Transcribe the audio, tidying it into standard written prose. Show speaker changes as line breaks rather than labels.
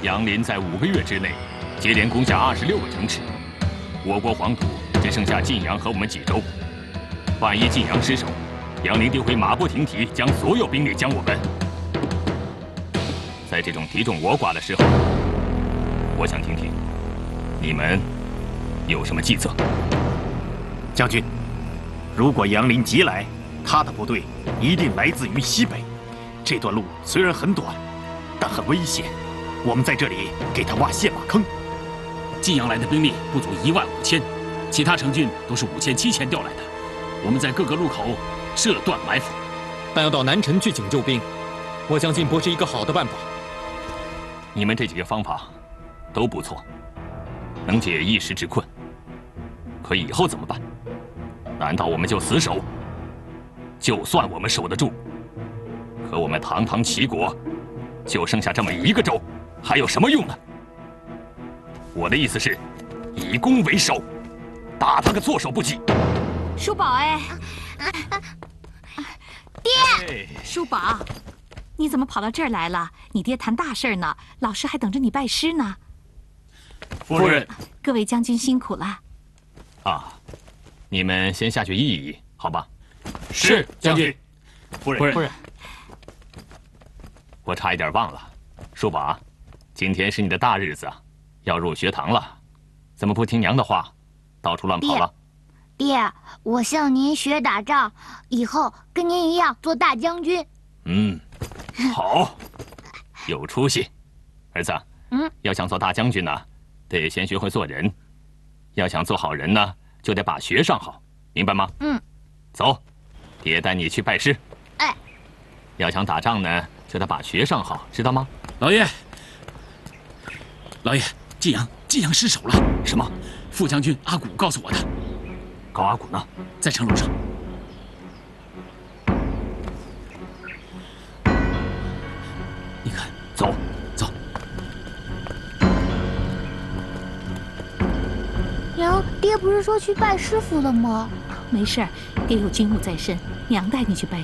杨林在5个月之内接连攻下26个城池，我国黄土只剩下晋阳和我们济州。万一晋阳失守，杨林定会马不停蹄将所有兵力将我们。在这种敌众我寡的时候，我想听听你们有什么计策。
将军，如果杨林急来，他的部队一定来自于西北。这段路虽然很短，但很危险。我们在这里给他挖陷马坑。
晋阳来的兵力不足15000，其他城郡都是5000、7000调来的。我们在各个路口设断埋伏，
但要到南陈去请救兵，我相信不是一个好的办法。
你们这几个方法都不错，能解一时之困。可以后怎么办？难道我们就死守？就算我们守得住，可我们堂堂齐国就剩下这么1个州，还有什么用呢？我的意思是，以攻为守，打他个措手不及。
叔宝哎，
爹，
叔宝，你怎么跑到这儿来了？你爹谈大事呢，老师还等着你拜师呢。
夫人，
各位将军辛苦了。
啊，你们先下去议一议，好吧？
是将军。
夫人，我差一点忘了，叔宝啊，今天是你的大日子啊，要入学堂了，怎么不听娘的话，到处乱跑了？
爹，我向您学打仗，以后跟您一样做大将军。
好，有出息。儿子，要想做大将军呢，得先学会做人。要想做好人呢，就得把学上好，明白吗？走，爹带你去拜师。
哎，
要想打仗呢，就得把学上好，知道吗？
老爷，晋阳失守了。
什么？
副将军阿古告诉我的。
高阿古呢？
在城楼上。你看，
走。
娘，爹不是说去拜师傅了吗？
没事儿，爹有军务在身，娘带你去拜